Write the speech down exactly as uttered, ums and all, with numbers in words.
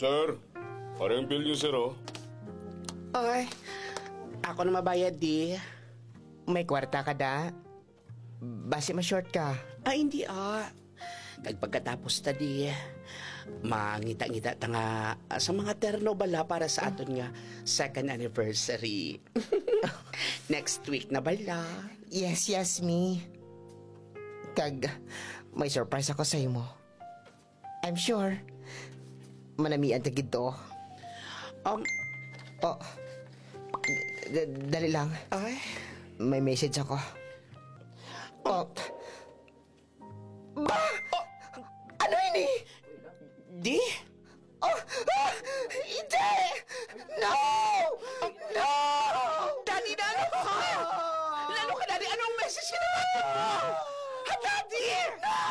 Sir, parang bill niyo, sir, oh. Ay, ako na mabayad, di. May kwarta ka da? Basi ma-short ka. Ay, hindi, ah. Kag pagkatapos ta, di, mangita-ngita ta nga sa mga terno bala para sa aton nga second anniversary. Next week na bala. Yes, yes, me. Kag, may surprise ako sa imo. I'm sure, manamian tagid to. Um, Oh, d- dali lang. ay, May message ako. Oh. Ba? Ano ini? di?